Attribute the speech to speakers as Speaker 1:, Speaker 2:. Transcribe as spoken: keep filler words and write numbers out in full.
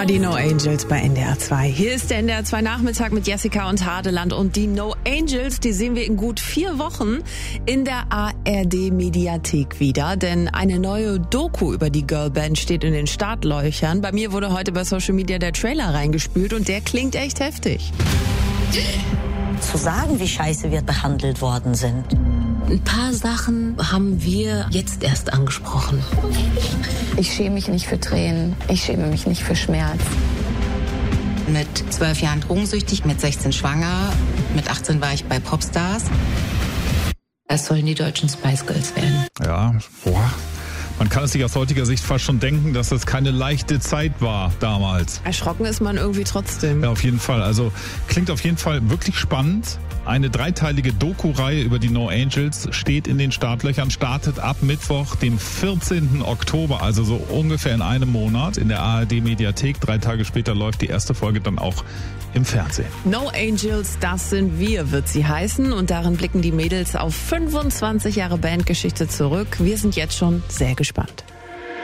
Speaker 1: die No Angels bei N D R zwei. Hier ist der N D R zwei Nachmittag mit Jessica und Hadeland. Und die No Angels, die sehen wir in gut vier Wochen in der A R D-Mediathek wieder. Denn eine neue Doku über die Girlband steht in den Startlöchern. Bei mir wurde heute bei Social Media der Trailer reingespült und der klingt echt heftig.
Speaker 2: Zu sagen, wie scheiße wir behandelt worden sind.
Speaker 3: Ein paar Sachen haben wir jetzt erst angesprochen.
Speaker 4: Ich schäme mich nicht für Tränen. Ich schäme mich nicht für Schmerz.
Speaker 5: Mit zwölf Jahren drogensüchtig, mit sechzehn schwanger, mit achtzehn war ich bei Popstars.
Speaker 3: Es sollen die deutschen Spice Girls werden.
Speaker 6: Ja, boah. Man kann es sich aus heutiger Sicht fast schon denken, dass das keine leichte Zeit war damals.
Speaker 1: Erschrocken ist man irgendwie trotzdem.
Speaker 6: Ja, auf jeden Fall. Also klingt auf jeden Fall wirklich spannend. Eine dreiteilige Doku-Reihe über die No Angels steht in den Startlöchern, startet ab Mittwoch, dem vierzehnten Oktober, also so ungefähr in einem Monat in der A R D-Mediathek. Drei Tage später läuft die erste Folge dann auch im Fernsehen.
Speaker 1: No Angels, das sind wir, wird sie heißen. Und darin blicken die Mädels auf fünfundzwanzig Jahre Bandgeschichte zurück. Wir sind jetzt schon sehr gespannt.